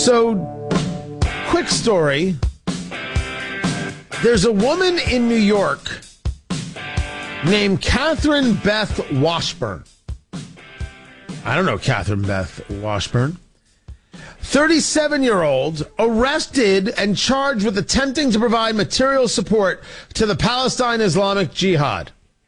So, quick story. There's a woman in New York named Catherine Beth Washburn. I don't know Catherine Beth Washburn. 37-year-old arrested and charged with attempting to provide material support to the Palestine Islamic Jihad.